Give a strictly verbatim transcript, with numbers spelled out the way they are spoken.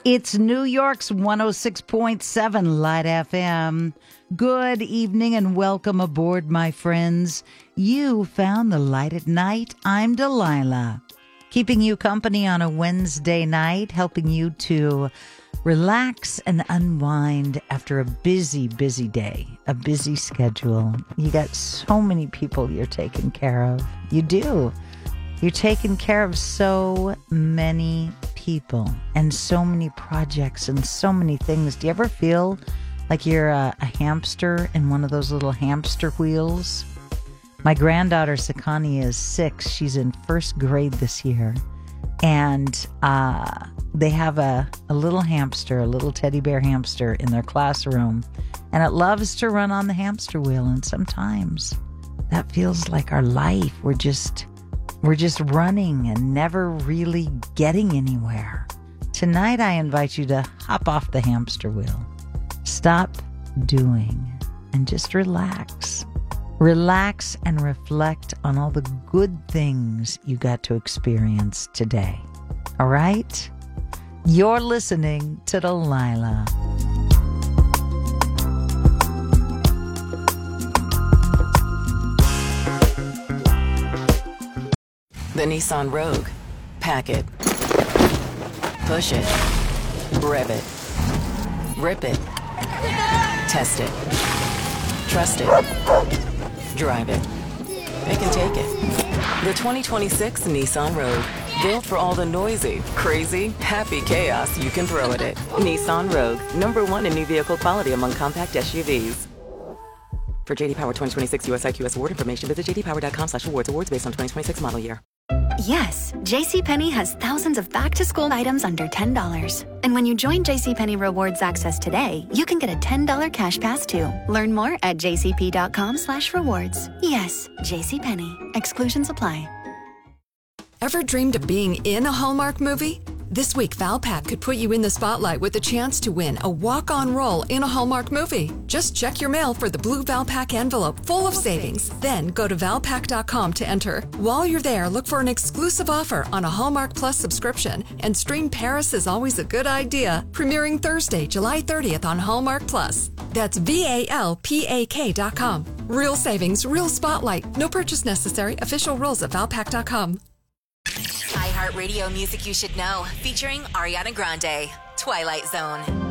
It's New York's one oh six point seven Light F M. Good evening and welcome aboard, my friends. You found the light at night. I'm Delilah, keeping you company on a Wednesday night, helping you to relax and unwind after a busy, busy day, a busy schedule. You got so many people you're taking care of. You do. You're taking care of so many people and so many projects and so many things. Do you ever feel like you're a, a hamster in one of those little hamster wheels? My granddaughter, Sakani, is six. She's in first grade this year. And uh, they have a, a little hamster, a little teddy bear hamster in their classroom. And it loves to run on the hamster wheel. And sometimes that feels like our life. We're just... We're just running and never really getting anywhere. Tonight, I invite you to hop off the hamster wheel. Stop doing and just relax. Relax and reflect on all the good things you got to experience today. All right? You're listening to Delilah. The Nissan Rogue. Pack it. Push it. Rev it. Rip it. Test it. Trust it. Drive it. They can take it. The twenty twenty-six Nissan Rogue. Built for all the noisy, crazy, happy chaos you can throw at it. Nissan Rogue. Number one in new vehicle quality among compact S U Vs. For J D Power twenty twenty-six U S I Q S award information, visit jdpower.com slash awards. Awards based on twenty twenty-six model year. Yes, JCPenney has thousands of back-to-school items under ten dollars. And when you join JCPenney Rewards Access today, you can get a ten dollars cash pass too. Learn more at jcp.com slash rewards. Yes, JCPenney. Exclusions apply. Ever dreamed of being in a Hallmark movie? This week, Valpak could put you in the spotlight with a chance to win a walk-on role in a Hallmark movie. Just check your mail for the blue Valpak envelope full of savings. Then go to valpak dot com to enter. While you're there, look for an exclusive offer on a Hallmark Plus subscription and stream Paris is Always a Good Idea, premiering Thursday, July thirtieth on Hallmark Plus. That's V A L P A K dot com. Real savings, real spotlight. No purchase necessary. Official rules at valpak dot com. iHeartRadio Music You Should Know, featuring Ariana Grande, Twilight Zone.